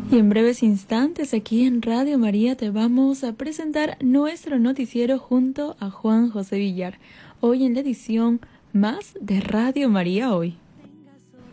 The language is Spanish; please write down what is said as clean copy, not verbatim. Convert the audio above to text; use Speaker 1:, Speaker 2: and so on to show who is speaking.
Speaker 1: Y en breves instantes aquí en Radio María te vamos a presentar nuestro noticiero junto a Juan José Villar. Hoy en la edición más de Radio María Hoy.